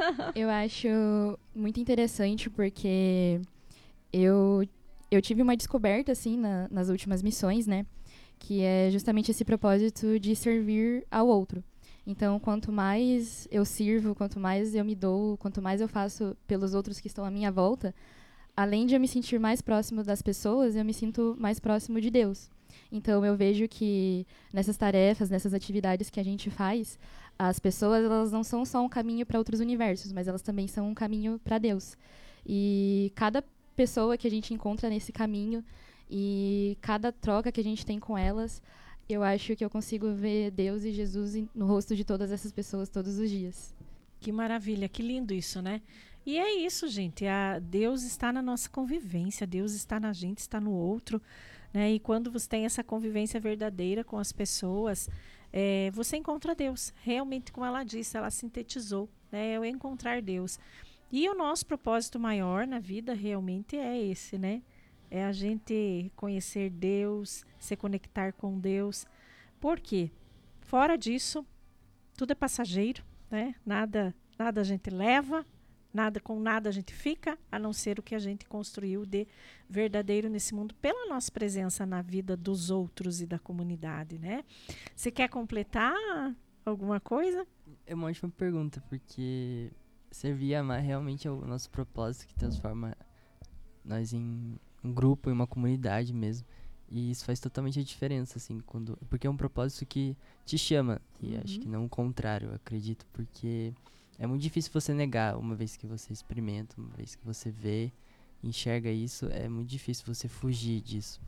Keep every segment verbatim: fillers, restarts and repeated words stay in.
Eu acho muito interessante porque eu, eu tive uma descoberta, assim, na- nas últimas missões, né? Que é justamente esse propósito de servir ao outro. Então, quanto mais eu sirvo, quanto mais eu me dou, quanto mais eu faço pelos outros que estão à minha volta, além de eu me sentir mais próximo das pessoas, eu me sinto mais próximo de Deus. Então, eu vejo que nessas tarefas, nessas atividades que a gente faz, as pessoas elas não são só um caminho para outros universos, mas elas também são um caminho para Deus. E cada pessoa que a gente encontra nesse caminho e cada troca que a gente tem com elas, eu acho que eu consigo ver Deus e Jesus em- no rosto de todas essas pessoas todos os dias. Que maravilha, que lindo isso, né? E é isso, gente. A Deus está na nossa convivência, Deus está na gente, está no outro, né? E quando você tem essa convivência verdadeira com as pessoas, é, você encontra Deus. Realmente, como ela disse, ela sintetizou, né? É o encontrar Deus. E o nosso propósito maior na vida realmente é esse, né? É a gente conhecer Deus, se conectar com Deus. Por quê? Fora disso, tudo é passageiro, né? Nada, nada a gente leva, nada com nada a gente fica, a não ser o que a gente construiu de verdadeiro nesse mundo pela nossa presença na vida dos outros e da comunidade, né? Você quer completar alguma coisa? É uma ótima pergunta, porque servir e amar realmente é o nosso propósito que transforma nós em um grupo, em uma comunidade mesmo. E isso faz totalmente a diferença, assim, quando, porque é um propósito que te chama. E Uhum. acho que não o contrário, eu acredito, porque é muito difícil você negar uma vez que você experimenta, uma vez que você vê, enxerga isso, é muito difícil você fugir disso.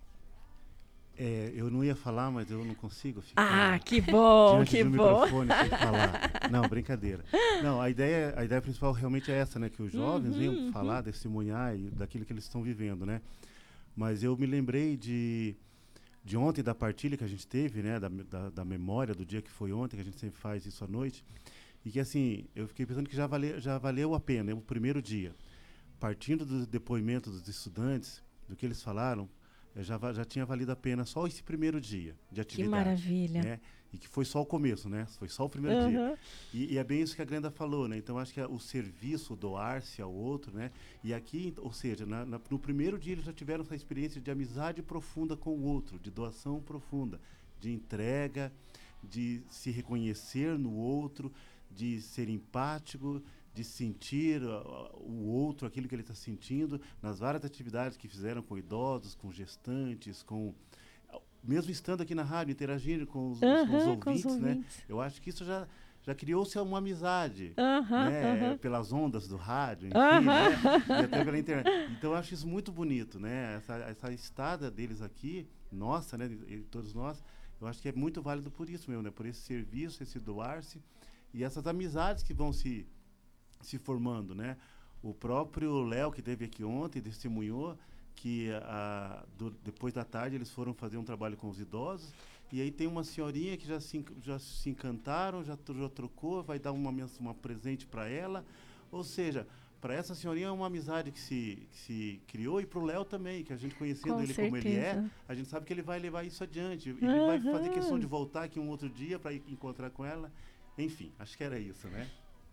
É, eu não ia falar, mas eu não consigo ficar Ah, que bom, diante que do bom. microfone sem falar. Não, brincadeira. Não, a ideia, a ideia principal realmente é essa, né? Que os jovens Uhum, venham uhum. falar, testemunhar e daquilo que eles estão vivendo, né? Mas eu me lembrei de, de ontem, da partilha que a gente teve, né? Da, da, da memória do dia que foi ontem, que a gente sempre faz isso à noite. E que, assim, eu fiquei pensando que já, vale, já valeu a pena, né, o primeiro dia. Partindo do depoimento dos estudantes, do que eles falaram, eh, já, va- já tinha valido a pena só esse primeiro dia de Que atividade. maravilha. Né? E que foi só o começo, né? Foi só o primeiro dia. Uhum. E, e é bem isso que a Glenda falou, né? Então, acho que é o serviço, o doar-se ao outro, né? E aqui, ou seja, na, na, no primeiro dia eles já tiveram essa experiência de amizade profunda com o outro, de doação profunda, de entrega, de se reconhecer no outro, de ser empático, de sentir uh, o outro, aquilo que ele está sentindo, nas várias atividades que fizeram com idosos, com gestantes, com... Mesmo estando aqui na rádio, interagindo com os, os- Uhum, os com os ouvintes, né? ouvintes. Eu acho que isso já, já criou-se uma amizade, Aham, né? aham. Pelas ondas do rádio, enfim, Aham. né? E até pela internet. Então, eu acho isso muito bonito, né? Essa, essa estada deles aqui, nossa, né? E, e todos nós, eu acho que é muito válido por isso mesmo, né? Por esse serviço, esse doar-se e essas amizades que vão se, se formando, né? O próprio Léo, que esteve aqui ontem, testemunhou que a, do, depois da tarde eles foram fazer um trabalho com os idosos e aí tem uma senhorinha que já se, enc- já se encantaram, já, tro- já trocou, vai dar uma, mens- uma presente para ela. Ou seja, para essa senhorinha é uma amizade que se, que se criou e para o Léo também, que a gente conhecendo Com ele como ele é, certeza. a gente sabe que ele vai levar isso adiante. Ele vai fazer Aham. questão de voltar aqui um outro dia para encontrar com ela. Enfim, acho que era isso, né?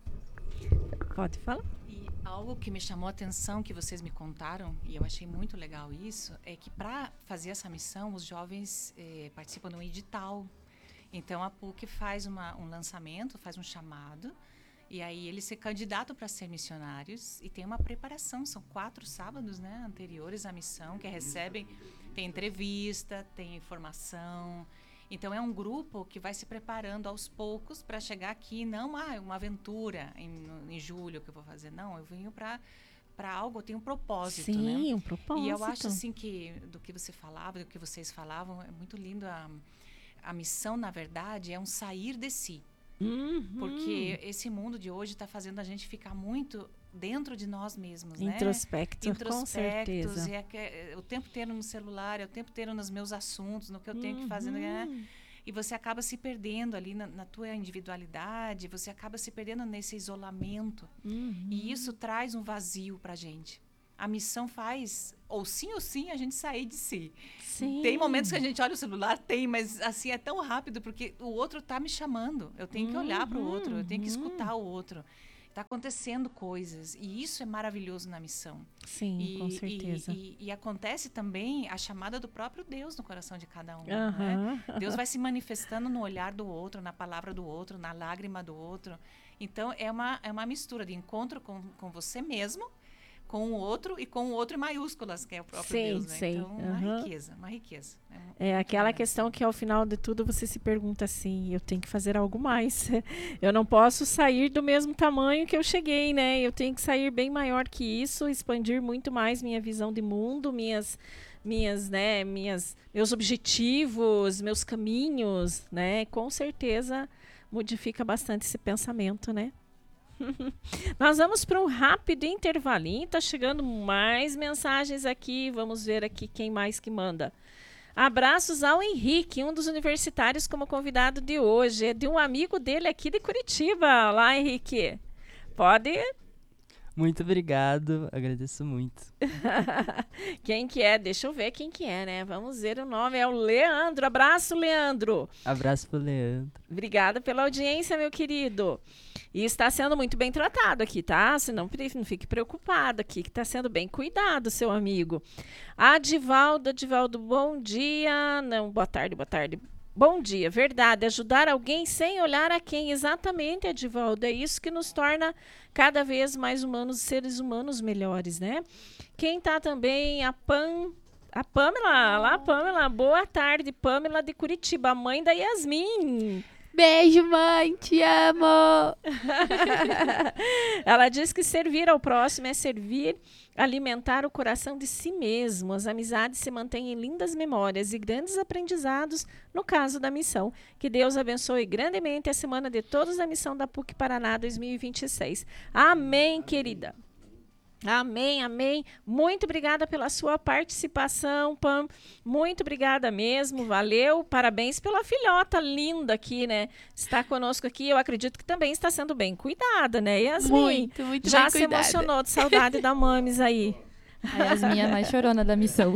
Pode falar? E algo que me chamou a atenção, que vocês me contaram, e eu achei muito legal isso, é que para fazer essa missão, os jovens eh, participam de um edital. Então, a P U C faz uma, um lançamento, faz um chamado, e aí eles se candidatam para ser missionários e tem uma preparação. São quatro sábados, né, anteriores à missão, que recebem, tem entrevista, tem informação. Então, é um grupo que vai se preparando aos poucos para chegar aqui, não ah, uma aventura em, no- em julho que eu vou fazer. Não, eu venho para para algo, eu tenho um propósito, né? Sim, um propósito. E eu acho assim que, do que você falava, do que vocês falavam, é muito lindo. A, a missão, na verdade, é um sair de si. Uhum. Porque esse mundo de hoje está fazendo a gente ficar muito dentro de nós mesmos, né? Introspecto, com Introspectos, certeza. e é, que é o tempo inteiro no celular, é o tempo inteiro nos meus assuntos, no que eu tenho que fazer, né? Uhum. E você acaba se perdendo ali na, na tua individualidade, você acaba se perdendo nesse isolamento. Uhum. E isso traz um vazio pra gente. A missão faz, ou sim ou sim, a gente sair de si. Sim. Tem momentos que a gente olha o celular, tem, mas assim, é tão rápido, porque o outro tá me chamando. Eu tenho que olhar para o outro, eu tenho que Uhum. escutar o outro. está acontecendo coisas. E isso é maravilhoso na missão. Sim, e, com certeza. E, e, e acontece também a chamada do próprio Deus no coração de cada um. Uhum. Né? Deus vai se manifestando no olhar do outro, na palavra do outro, na lágrima do outro. Então, é uma, é uma mistura de encontro com, com você mesmo, com o outro e com o outro em maiúsculas, que é o próprio sim, Deus, né? Sim. Então, uhum. uma riqueza, uma riqueza. É, é aquela questão que ao final de tudo você se pergunta assim, eu tenho que fazer algo mais. Eu não posso sair do mesmo tamanho que eu cheguei, né? Eu tenho que sair bem maior que isso, expandir muito mais minha visão de mundo, minhas, minhas, né, minhas, meus objetivos, meus caminhos, né? Com certeza modifica bastante esse pensamento, né? Nós vamos para um rápido intervalinho. Tá chegando mais mensagens aqui. Vamos ver aqui quem mais que manda. Abraços ao Henrique, um dos universitários como convidado de hoje. É de um amigo dele aqui de Curitiba. Lá, Henrique. Pode? Muito obrigado, agradeço muito. Quem que é? Deixa eu ver quem que é, né? Vamos ver o nome. É o Leandro. Abraço, Leandro. Abraço pro Leandro. Obrigada pela audiência, meu querido. E está sendo muito bem tratado aqui, tá? Se não, não fique preocupado aqui, que está sendo bem cuidado, seu amigo. Adivaldo, Adivaldo, bom dia. Não, boa tarde, boa tarde. Bom dia, verdade, ajudar alguém sem olhar a quem. Exatamente, Edivaldo, é isso que nos torna cada vez mais humanos, seres humanos melhores, né? Quem tá também, a Pam, a Pamela, lá Pamela, boa tarde, Pamela de Curitiba, a mãe da Yasmin. Beijo, mãe, te amo! Ela diz que servir ao próximo é servir, alimentar o coração de si mesmo. As amizades se mantêm em lindas memórias e grandes aprendizados no caso da missão. Que Deus abençoe grandemente a semana de todos da missão da P U C Paraná dois mil e vinte e seis. Amém, querida. Amém, amém. Muito obrigada pela sua participação, Pam. Muito obrigada mesmo, valeu. Parabéns pela filhota linda aqui, né? Está conosco aqui, eu acredito que também está sendo bem cuidada, né, Yasmin? Muito, muito Já bem se cuidada. emocionou de saudade da Mames aí. A Yasmin é a mais chorona da missão.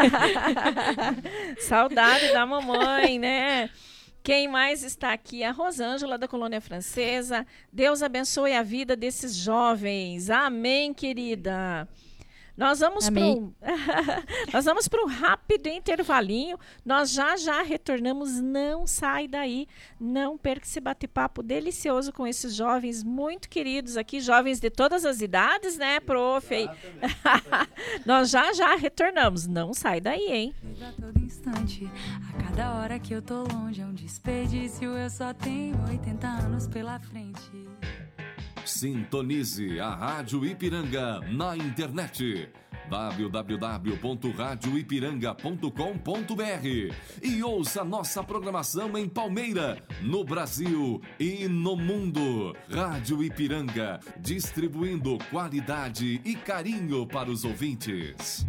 Saudade da mamãe, né? Quem mais está aqui? A Rosângela, da Colônia Francesa. Deus abençoe a vida desses jovens. Amém, querida. Nós vamos para um nós vamos para um rápido intervalinho. Nós já já retornamos. Não sai daí. Não perca esse bate-papo delicioso com esses jovens muito queridos aqui, jovens de todas as idades, né, prof? Nós já já retornamos. Não sai daí, hein? A todo instante, a cada hora que eu tô longe é um desperdício. Eu só tenho oitenta anos pela frente. Sintonize a Rádio Ipiranga na internet w w w ponto rádio ipiranga ponto com ponto b r e ouça nossa programação em Palmeira, no Brasil e no mundo. Rádio Ipiranga, distribuindo qualidade e carinho para os ouvintes.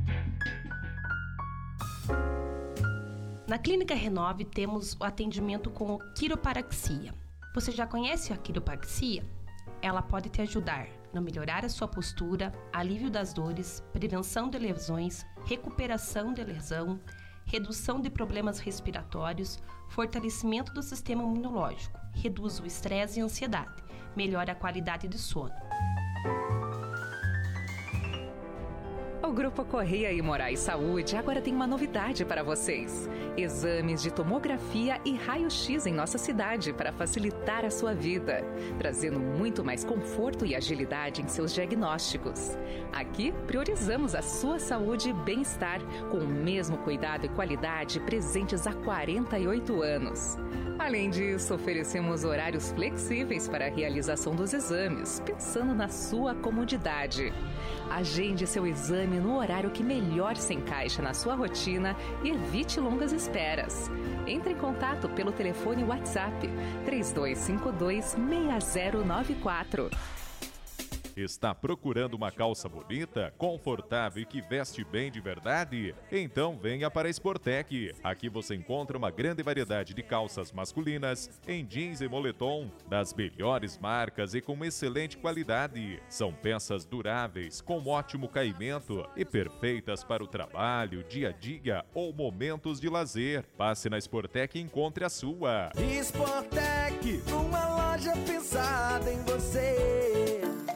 Na Clínica Renove temos o atendimento com quiropraxia. Você já conhece a quiropraxia? Ela pode te ajudar no melhorar a sua postura, alívio das dores, prevenção de lesões, recuperação de lesão, redução de problemas respiratórios, fortalecimento do sistema imunológico, reduz o estresse e a ansiedade, melhora a qualidade de sono. O Grupo Correia e Moraes Saúde agora tem uma novidade para vocês. Exames de tomografia e raio-x em nossa cidade para facilitar a sua vida, trazendo muito mais conforto e agilidade em seus diagnósticos. Aqui priorizamos a sua saúde e bem-estar, com o mesmo cuidado e qualidade presentes há quarenta e oito anos. Além disso, oferecemos horários flexíveis para a realização dos exames, pensando na sua comodidade. Agende seu exame no horário que melhor se encaixa na sua rotina e evite longas esperas. Entre em contato pelo telefone WhatsApp três dois cinco dois, seis zero nove quatro. Está procurando uma calça bonita, confortável e que veste bem de verdade? Então venha para a Sportec. Aqui você encontra uma grande variedade de calças masculinas em jeans e moletom, das melhores marcas e com excelente qualidade. São peças duráveis, com ótimo caimento e perfeitas para o trabalho, dia a dia ou momentos de lazer. Passe na Sportec e encontre a sua. Sportec, uma loja pensada em você.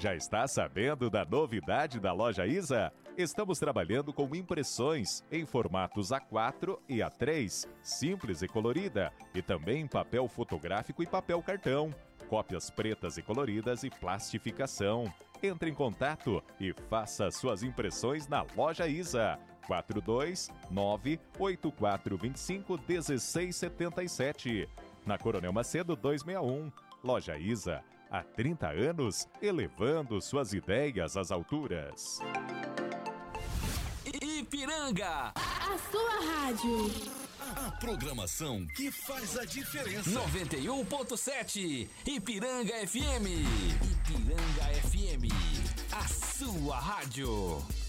Já está sabendo da novidade da Loja Isa? Estamos trabalhando com impressões em formatos A quatro e A três, simples e colorida, e também em papel fotográfico e papel cartão, cópias pretas e coloridas e plastificação. Entre em contato e faça suas impressões na Loja Isa. quatro dois nove, oito quatro dois cinco, um seis sete sete. Na Coronel Macedo duzentos e sessenta e um. Loja Isa. Há trinta anos, elevando suas ideias às alturas. Ipiranga, a sua rádio. A programação que faz a diferença. noventa e um ponto sete, Ipiranga F M. Ipiranga F M, a sua rádio.